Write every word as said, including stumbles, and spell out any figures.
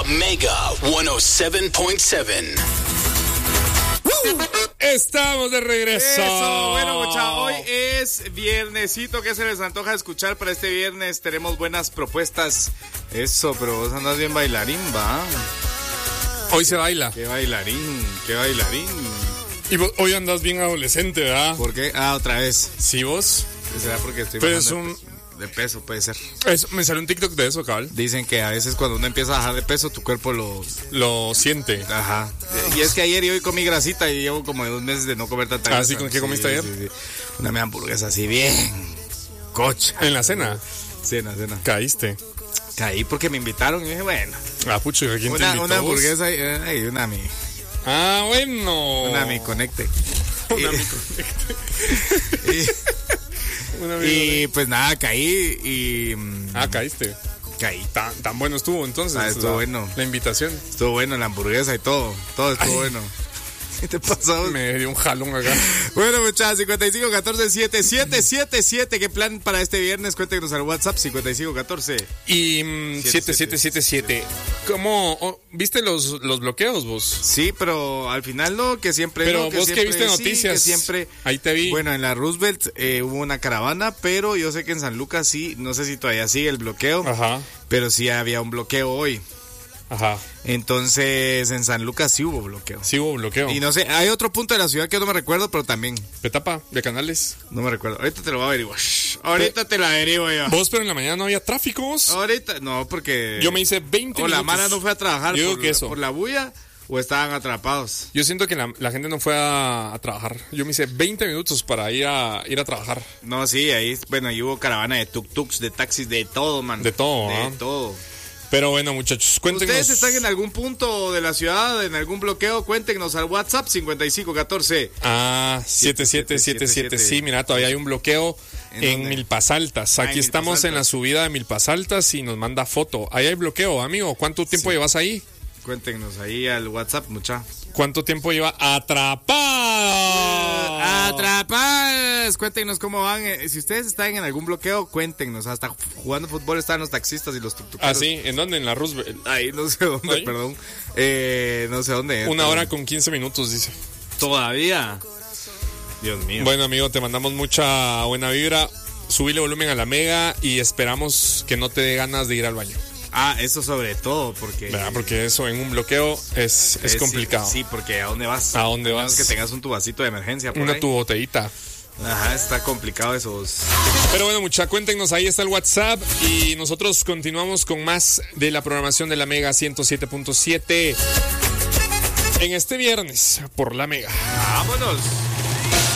Mega ciento siete punto siete. Estamos de regreso. Eso, bueno, mucha, hoy es viernesito. ¿Qué se les antoja escuchar para este viernes? Tenemos buenas propuestas. Eso, pero vos andas bien bailarín, va. Hoy se baila. Qué bailarín, qué bailarín. Y vos, hoy andas bien adolescente, ¿verdad? ¿Por qué? Ah, otra vez. Sí, vos. ¿Será porque estoy Pero bajando es un... de, peso? de peso? Puede ser. Es, me salió un TikTok de eso, cabal. Dicen que a veces cuando uno empieza a bajar de peso, tu cuerpo lo... Lo siente. Ajá. Y es que ayer y hoy comí grasita y llevo como dos meses de no comer tanta grasa. ¿Ah, sí? ¿Con qué comiste sí, ayer? Sí, sí. Una media hamburguesa así bien cocha. ¿En la cena? Cena, cena. Caíste. Caí porque me invitaron y dije, bueno. Ah, pucho, ¿quién te Una, invitó, una vos? hamburguesa y ay, una mi... Ah, bueno. Una mi conecte. Una y, mi conecte. y, Una mi y pues nada, caí y... mm, Ah, caíste. Caí. Tan, tan bueno estuvo entonces. Ah, estuvo la, bueno. La invitación. Estuvo bueno la hamburguesa y todo. Todo estuvo Ay. bueno. ¿Qué te pasó? Me dio un jalón acá. Bueno, muchachos, cincuenta y cinco catorce siete siete siete siete. ¿Qué plan para este viernes? Cuéntenos al WhatsApp cincuenta y cinco catorce. Y mm, siete siete siete siete. ¿Cómo? Oh, ¿viste los, los bloqueos vos? Sí, pero al final no, que siempre... Pero no, que vos siempre, que viste sí, noticias. que siempre... Ahí te vi. Bueno, en la Roosevelt eh, hubo una caravana, pero yo sé que en San Lucas sí, no sé si todavía sigue el bloqueo, Ajá. pero sí había un bloqueo hoy. Ajá. Entonces en San Lucas sí hubo bloqueo. Sí hubo bloqueo. Y no sé, hay otro punto de la ciudad que no me recuerdo, pero también Petapa, de Canales. no me recuerdo. Ahorita te lo voy a averiguar. Ahorita te lo averiguo yo. Vos, pero en la mañana no había tráficos. Ahorita, no, porque... Yo me hice veinte O la minutos. Mara no fue a trabajar Yo digo por, que eso. por la bulla o estaban atrapados. Yo siento que la, la gente no fue a, a trabajar. Yo me hice veinte minutos para ir a ir a trabajar. No, sí, ahí, bueno, ahí hubo caravana de tuk-tuks, de taxis, de todo, man. De todo, De ¿ah? todo. Pero bueno, muchachos, cuéntenos. ¿Ustedes están en algún punto de la ciudad, en algún bloqueo? Cuéntenos al WhatsApp cincuenta y cinco catorce. Ah, siete siete siete siete. Sí, mira, todavía hay un bloqueo ¿En en, dónde? Milpas Altas. Ah, Aquí en estamos Milpas en la Altas. subida de Milpas Altas y nos manda foto. Ahí hay bloqueo, amigo. ¿Cuánto tiempo Sí. llevas ahí? Cuéntenos ahí al WhatsApp, mucha. ¿Cuánto tiempo lleva atrapado? Atrapadas. Cuéntenos cómo van. Eh, Si ustedes están en algún bloqueo, cuéntenos. Hasta jugando fútbol están los taxistas y los Ah, tuk-tukeros. sí, ¿en dónde? En la Roosevelt. Ahí, no sé dónde, Ahí. perdón. Eh, no sé dónde. Una pero- hora con quince minutos, dice. Todavía. Dios mío. Bueno, amigo, te mandamos mucha buena vibra. Subile volumen a la Mega y esperamos que no te dé ganas de ir al baño. Ah, eso sobre todo, porque... ¿Verdad? Porque eso en un bloqueo es, es sí, complicado. Sí, porque ¿a dónde vas? ¿A dónde menos vas? que tengas un tubacito de emergencia por Una ahí. tu botellita. Ajá, está complicado esos... Pero bueno, mucha, cuéntenos, ahí está el WhatsApp y nosotros continuamos con más de la programación de la Mega ciento siete punto siete en este viernes por la Mega. ¡Vámonos!